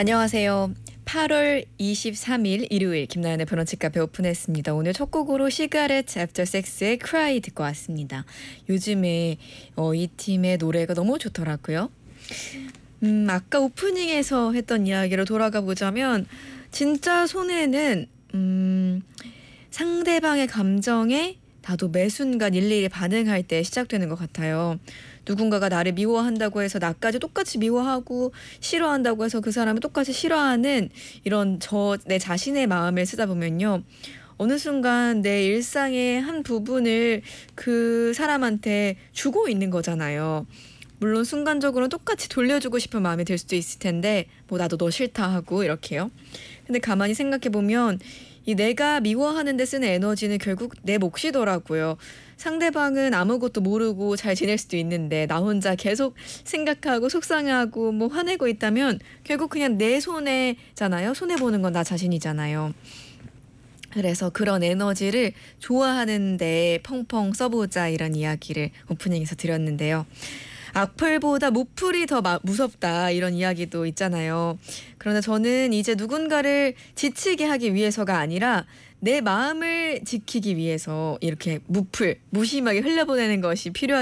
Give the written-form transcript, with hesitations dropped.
안녕하세요. 8월 23일 일요일 김나연의 브런치 카페 오픈했습니다. 오늘 첫 곡으로 시가렛 애프터 섹스의 Cry 듣고 왔습니다. 요즘에 이 팀의 노래가 너무 좋더라고요. 아까 오프닝에서 했던 이야기로 돌아가 보자면 진짜 손해는 상대방의 감정에 나도 매 순간 일일이 반응할 때 시작되는 것 같아요. 누군가가 나를 미워한다고 해서 나까지 똑같이 미워하고 싫어한다고 해서 그 사람을 똑같이 싫어하는 이런 내 자신의 마음을 쓰다 보면요. 어느 순간 내 일상의 한 부분을 그 사람한테 주고 있는 거잖아요. 물론 순간적으로 똑같이 돌려주고 싶은 마음이 들 수도 있을 텐데 뭐 나도 너 싫다 하고 이렇게요. 근데 가만히 생각해 보면 이 내가 미워하는 데 쓰는 에너지는 결국 내 몫이더라고요. 상대방은 아무것도 모르고 잘 지낼 수도 있는데 나 혼자 계속 생각하고 속상하고 뭐 화내고 있다면 결국 그냥 내 손해잖아요. 손해보는 건 나 자신이잖아요. 그래서 그런 에너지를 좋아하는 데 펑펑 써보자 이런 이야기를 오프닝에서 드렸는데요. 악플보다 무플이 더 무섭다 이런 이야기도 있잖아요. 그러나 저는 이제 누군가를 지치게 하기 위해서가 아니라 내 마음을 지키기 위해서 이렇게 무심하게 흘려보내는 것이 필요하다.